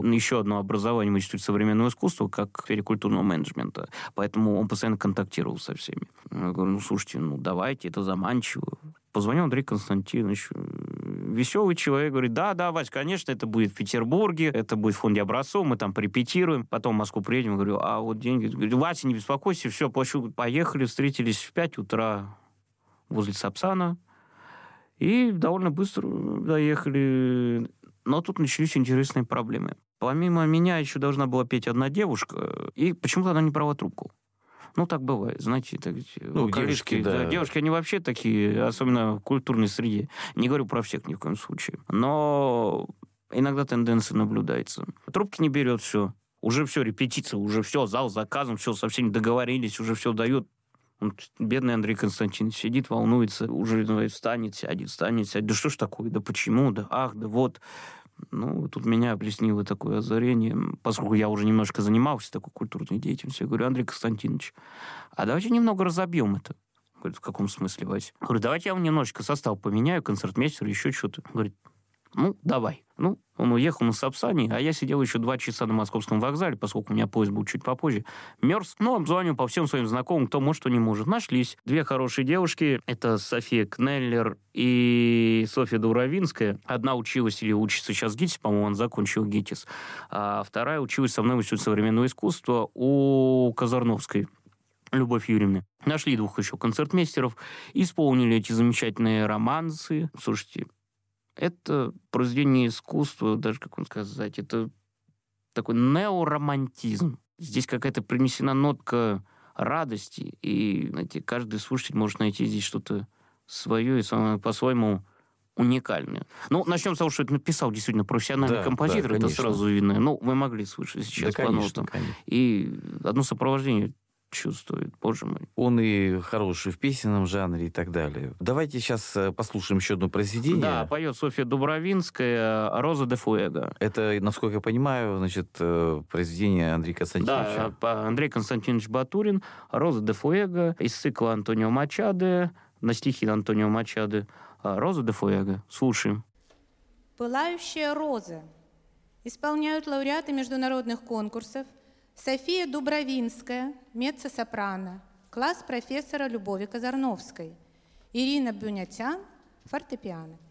еще одно образование в Институте современного искусства, как в сфере культурного менеджмента. Поэтому он постоянно контактировал со всеми. Я говорю, слушайте, давайте, это заманчиво. Позвонил Андрей Константинович, веселый человек, говорит, да, Вась, конечно, это будет в Петербурге, это будет в фонде образцов, мы там порепетируем, потом в Москву приедем, говорю, а вот деньги, говорю, Вася, не беспокойся, все, плачу, поехали, встретились в 5 утра возле Сапсана, и довольно быстро доехали, но тут начались интересные проблемы. Помимо меня еще должна была петь одна девушка, и почему-то она не брала трубку. Так бывает, знаете, девушки, да. Девушки, они вообще такие, особенно в культурной среде. Не говорю про всех ни в коем случае. Но иногда тенденция наблюдается. Трубки не берет, все. Уже все, репетиция, уже все, зал заказан, все, со всеми договорились, уже все дают. Бедный Андрей Константинович сидит, волнуется, уже встанет, сядет. Да что ж такое, да почему, да ах, да вот. Тут меня облеснило такое озарение, поскольку я уже немножко занимался такой культурной деятельностью. Я говорю, Андрей Константинович, а давайте немного разобьем это. Говорит, в каком смысле, Вася? Говорю, давайте я вам немножечко состав поменяю, концертмейстер, еще что-то. Говорит, давай. Он уехал на Сапсане, а я сидел еще 2 часа на Московском вокзале, поскольку у меня поезд был чуть попозже. Мерз. Обзвонил по всем своим знакомым, кто может, кто не может. Нашлись 2 хорошие девушки. Это София Кнеллер и Софья Дубровинская. Одна училась или учится сейчас в ГИТИСе, по-моему, она закончила ГИТИС. А вторая училась со мной в Институте современного искусства у Казарновской. Любовь Юрьевны. Нашли 2 еще концертмейстеров, исполнили эти замечательные романсы. Слушайте, это произведение искусства, даже, как вам сказать, это такой неоромантизм. Здесь какая-то принесена нотка радости, и, знаете, каждый слушатель может найти здесь что-то свое и по-своему уникальное. Начнем с того, что это написал действительно профессиональный композитор, это сразу видно. Вы могли слышать сейчас по нотам. И одно сопровождение чувствует, боже мой. Он и хороший в песенном жанре и так далее. Давайте сейчас послушаем еще одно произведение. Да, поет Софья Дубровинская «Роза де Фуэго». Это, насколько я понимаю, произведение Андрея Константиновича. Да, Андрей Константинович Батурин «Роза де Фуэго» из цикла Антонио Мачадо, на стихи Антонио Мачадо «Роза де Фуэго». Слушаем. «Пылающая роза» исполняют лауреаты международных конкурсов София Дубровинская, меццо-сопрано, класс профессора Любови Казарновской, Ирина Бюнятян, фортепиано.